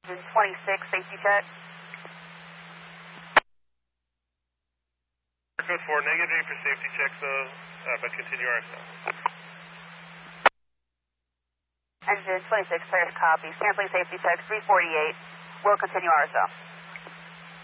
26, safety check. Code 4, negative for safety checks, but continue RSO. Engine 26, clear to copy. Sampling safety check 348. Will continue RSO.